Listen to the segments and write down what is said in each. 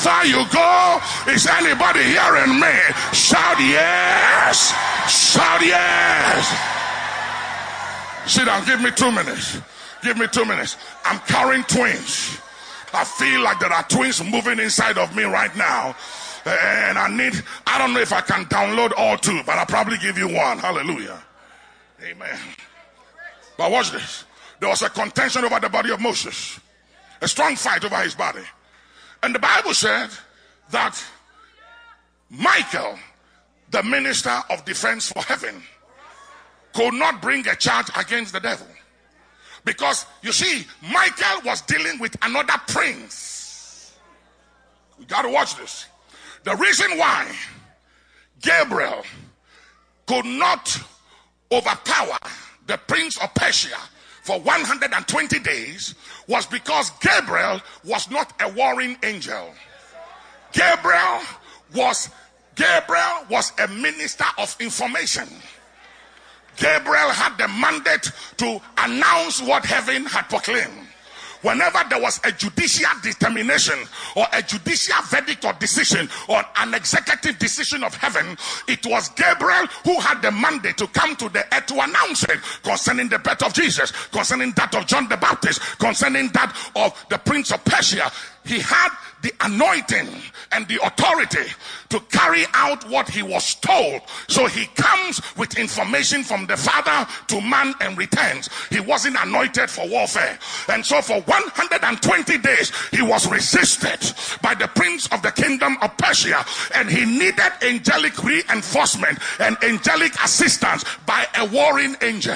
far you go. Is anybody hearing me? Shout yes. Shout yes. Sit down. Give me 2 minutes. Give me 2 minutes. I'm carrying twins. I feel like there are twins moving inside of me right now. And I don't know if I can download all two, but I'll probably give you one. Hallelujah. Amen. But watch this. There was a contention over the body of Moses. A strong fight over his body. And the Bible said that Michael, the minister of defense for heaven, could not bring a charge against the devil. Because, you see, Michael was dealing with another prince. You got to watch this. The reason why Gabriel could not overpower the prince of Persia for 120 days was because Gabriel was not a warring angel. Gabriel was a minister of information. Gabriel had the mandate to announce what heaven had proclaimed. Whenever there was a judicial determination or a judicial verdict or decision or an executive decision of heaven, it was Gabriel who had the mandate to come to the earth to announce it concerning the birth of Jesus, concerning that of John the Baptist, concerning that of the Prince of Persia. He had the anointing and the authority to carry out what he was told. So he comes with information from the Father to man and returns. He wasn't anointed for warfare. And so for 120 days, he was resisted by the prince of the kingdom of Persia. And he needed angelic reinforcement and angelic assistance by a warring angel.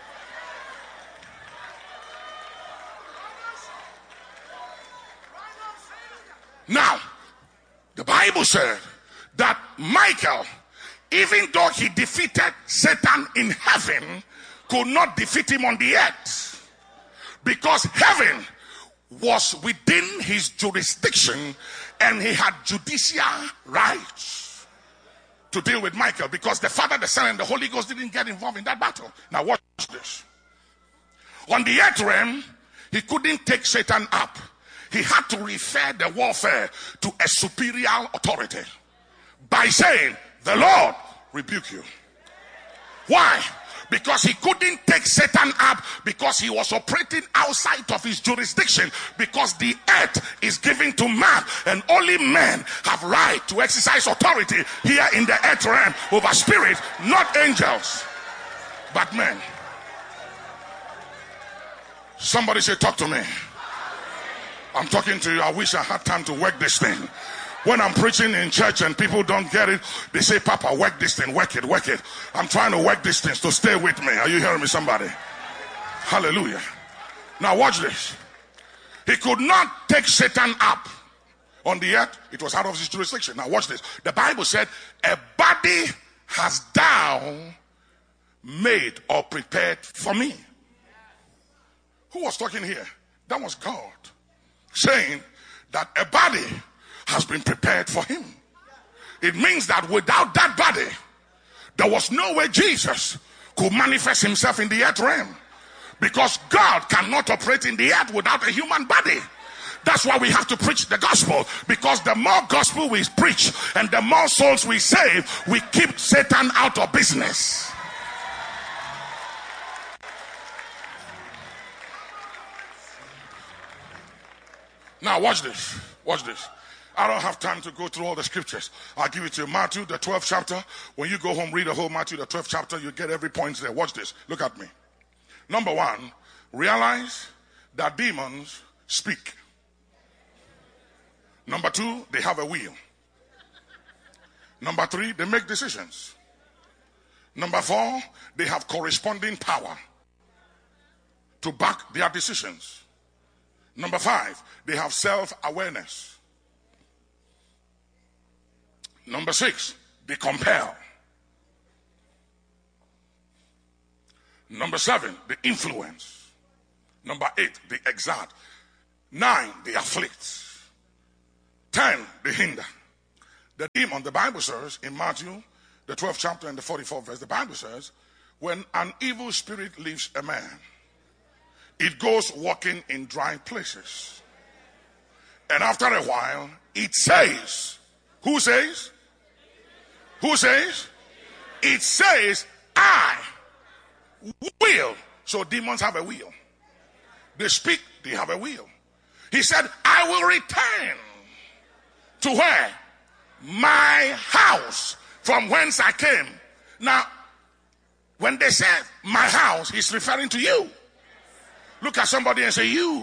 Now, the Bible said that Michael, even though he defeated Satan in heaven, could not defeat him on the earth. Because heaven was within his jurisdiction and he had judicial rights to deal with Michael. Because the Father, the Son, and the Holy Ghost didn't get involved in that battle. Now watch this. On the earth realm, he couldn't take Satan up. He had to refer the warfare to a superior authority by saying, "The Lord rebuke you." Why? Because he couldn't take Satan up because he was operating outside of his jurisdiction, because the earth is given to man and only men have right to exercise authority here in the earth realm over spirit, not angels, but men. Somebody say, talk to me. I'm talking to you. I wish I had time to work this thing. When I'm preaching in church and people don't get it, they say, "Papa, work this thing, work it, work it." I'm trying to work this thing, so stay with me. Are you hearing me, somebody? Hallelujah. Now watch this. He could not take Satan up on the earth. It was out of his jurisdiction. Now watch this. The Bible said, "A body has thou made or prepared for me." Who was talking here? That was God saying that a body has been prepared for him. It means that without that body, there was no way Jesus could manifest himself in the earth realm, because God cannot operate in the earth without a human body. That's why we have to preach the gospel, because the more gospel we preach and the more souls we save, we keep Satan out of business. Now watch this. Watch this. I don't have time to go through all the scriptures. I'll give it to you. Matthew, the 12th chapter. When you go home, read the whole Matthew, the 12th chapter. You get every point there. Watch this. Look at me. Number one, realize that demons speak. Number two, they have a will. Number three, they make decisions. Number four, they have corresponding power to back their decisions. Number five, they have self-awareness. Number six, they compel. Number seven, they influence. Number eight, they exert. 9, they afflict. 10, they hinder. The demon, the Bible says in Matthew, the 12th chapter and the 44th verse, the Bible says, when an evil spirit leaves a man, it goes walking in dry places. And after a while, it says, who says? Who says? It says, I will. So demons have a will. They speak, they have a will. He said, I will return to where? My house, from whence I came. Now, when they said my house, he's referring to you. Look at somebody and say, you.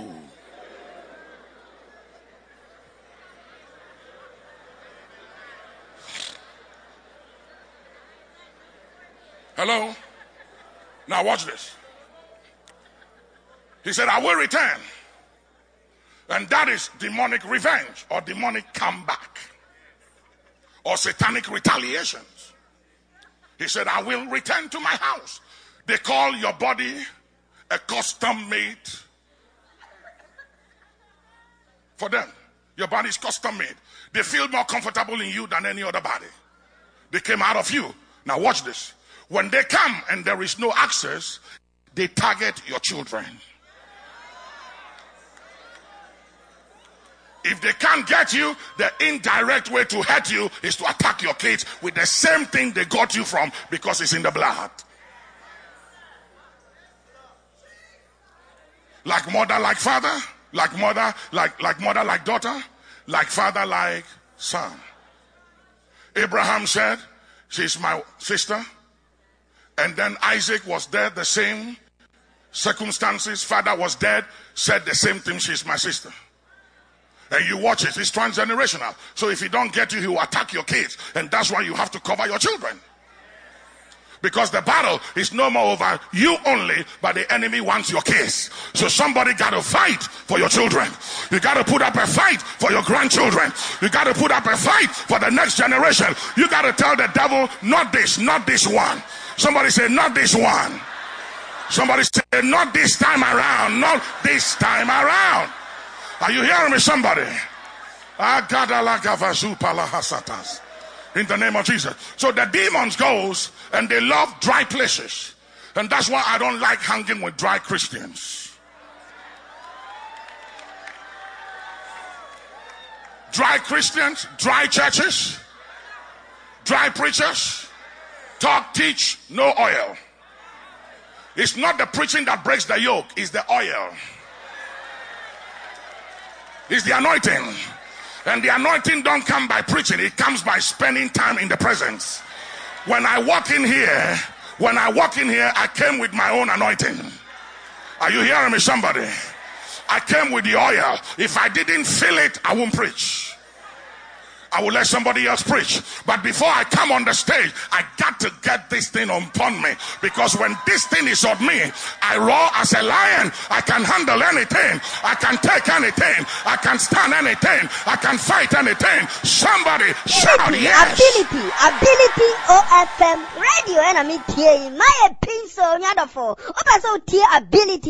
Hello? Now watch this. He said, I will return. And that is demonic revenge or demonic comeback or satanic retaliations. He said, I will return to my house. They call your body a custom made for them. Your body is custom made. They feel more comfortable in you than any other body. They came out of you. Now watch this. When they come and there is no access, they target your children. If they can't get you, the indirect way to hurt you is to attack your kids with the same thing they got you from, because it's in the blood. Like mother, like father, like mother, like mother, like daughter, like father, like son. Abraham said, she's my sister. And then Isaac was dead, the same circumstances. Father was dead, said the same thing, she's my sister. And you watch it, it's transgenerational. So if he don't get you, he will attack your kids. And that's why you have to cover your children. Because the battle is no more over you only, but the enemy wants your kids. So somebody got to fight for your children. You got to put up a fight for your grandchildren. You got to put up a fight for the next generation. You got to tell the devil, not this one. Somebody say, not this one. Somebody say, not this time around. Not this time around. Are you hearing me, somebody? In the name of Jesus. So the demons goes and they love dry places. And that's why I don't like hanging with dry Christians. Dry Christians, dry churches, dry preachers, talk, teach, no oil. It's not the preaching that breaks the yoke, it's the oil. It's the anointing. And the anointing don't come by preaching, it comes by spending time in the presence. When I walk in here, I came with my own anointing. Are you hearing me, somebody? I came with the oil. If I didn't feel it, I won't preach. I will let somebody else preach. But before I come on the stage, I got to get this thing upon me. Because when this thing is on me, I roar as a lion. I can handle anything. I can take anything. I can stand anything. I can fight anything. Somebody shout yes. Ability OFM radio. And I'm here. My piece so wonderful. Ability.